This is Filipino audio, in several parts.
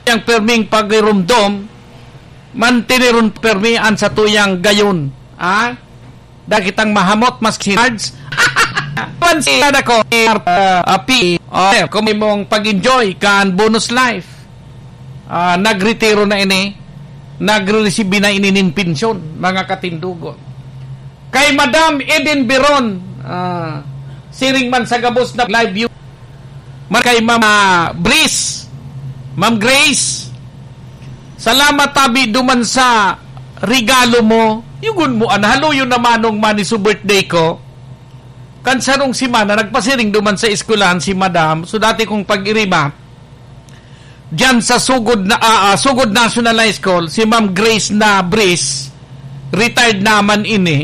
yang perming pagirumdom mantiniron permian sa tuyang gayon. Dakitang mahamot mas charge. Pansin ako kung mong pag-enjoy kan bonus life. Nagretiro na ini, nagre-receive na ininin pensyon, mga katindugon. Kay Madam Eden Biron, siring man sa gabos na live view. Kay Mama Brice, Ma'am Grace, salamat tabi duman sa regalo mo. Yugun mo, haluyo naman nung mani sa birthday ko. Kansarong si Mana, nagpasiring duman sa eskwelahan si Madam. So dati kong pag-irima, diyan sa Sugod National High School, si Ma'am Grace na Brice, retired naman ini.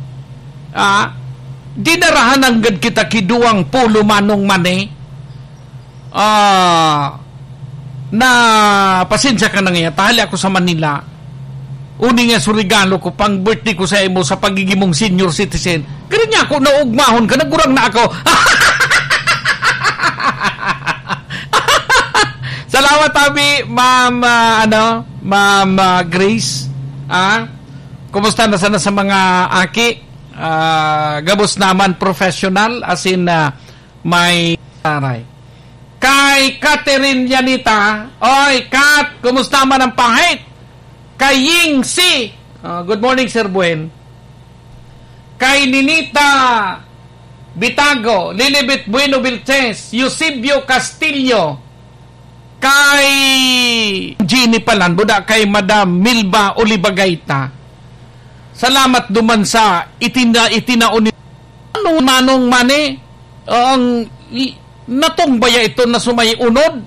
Dinarahan ang gad kita kiduang pulo manong mani. Na pasensya ka na ngayon, tahali ako sa Manila. Uni nga surigalo ko pang birthday ko sa imo sa pagiging mong senior citizen. Ganun niya ako naugmahon ka, nagurang na ako. Salamat tabi, Ma'am Grace. Kumusta na sana sa mga aki? Gabos naman professional as in may taray. Kay Catherine Yanita, oy Kat, kumusta man ang pahit? Kay Ying Si, good morning Sir Buen. Kay Ninita Bitago, Lilibet Bueno Vilches, Eusebio Castillo, kay Jeannie Palan, buda kay Madam Milba Olivagaita. Salamat duman sa itinaon anong manong mani ang natong baya ito na sumay unod.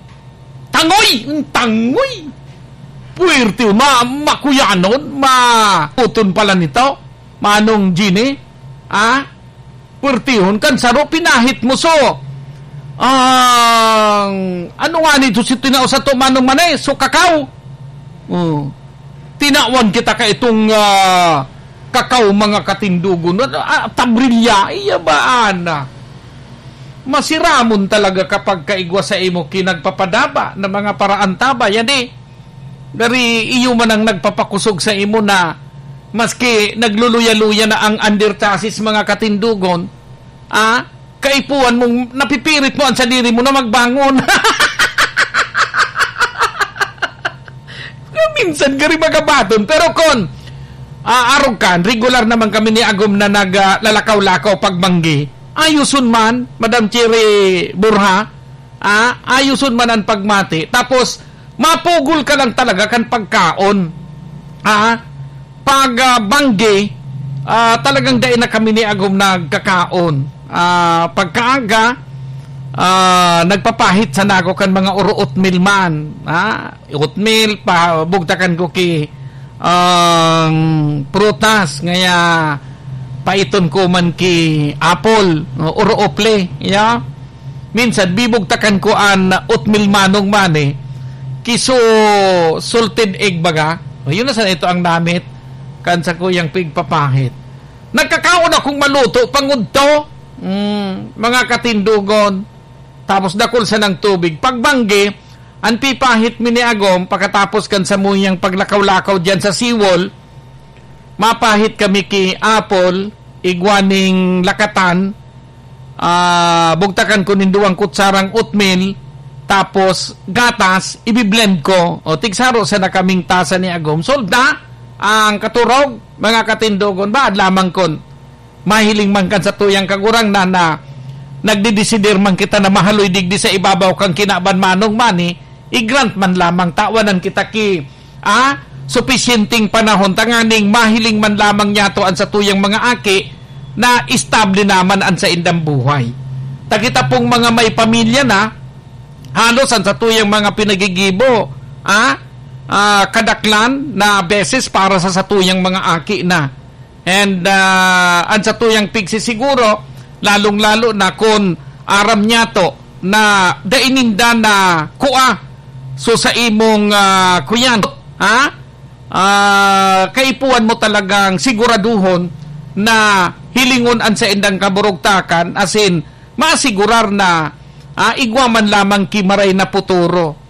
Tangoy puwerte makuyanon maputon pala nito manong Gini puwertihon kan saro pinahit mo so ano nga nito si tinao sa to manong manay so kakao tinawan kita ka itong kakao mga katindugon tabrilya iya baan masiramon talaga kapag kaigwa sa imo kinagpapadaba na mga paraan taba yan dari iyo man ang nagpapakusog sa imo na maski nagluluya-luya na ang undertasis mga katindugon kaipuan mong napipirit mo ang sadiri mo na magbangon. Minsan gari magabaton pero kon arog kan regular naman kami ni Agom na naglalakaw-lakaw pagbanggi ayusun man Madam Cherry Burha ayusun man ang pagmati tapos mapugol ka lang talaga kan pagkaon pag banggi talagang dain na kami ni Agom nagkakaon pagkaaga nagpapahit sa nago kan mga oatmeal man oatmeal pa bugtakan ko ki prutas ngaya paiton ko man ki apple orople minsan bibugtakan ko an oatmeal manong mani kiso salted egg baga yun na sa ito ang namit kansa ko yung pigpapahit nagkakaon akong maluto pangudto mga katindugon tapos dakol sa ng tubig pagbanggi ang pipahit miniagom pagkatapos kan sa muyang paglakaw-lakaw dyan sa seawall mapahit kami ki apple igwaning lakatan bugtakan ko ninduang kutsarang oatmeal tapos gatas ibiblend ko tigsaro sa nakaming tasa ni Agom sold na ang katurog mga katindogon baad lamang kon mahiling man kan sa tuyang kagurang na nagdidesider man kita na mahaloy digdi sa ibabaw kang kinaban manong mani i-grant man lamang tawanan kita ki sufficienting panahon tanganing mahiling man lamang nyato an sa tuyang mga aki na estable naman an sa indang buhay takita pong mga may pamilya na halos ang sa tuyang mga pinagigibo kadaklan na beses para sa satuyang mga aki na and ang sa tuyang pigsi siguro lalong-lalo na kung aram niya to na daininda na kuha so sa imong kuyan kaipuan mo talagang siguraduhon na hilingon an sa indang kaburugtakan as in masigurar na igwaman lamang kimaray na puturo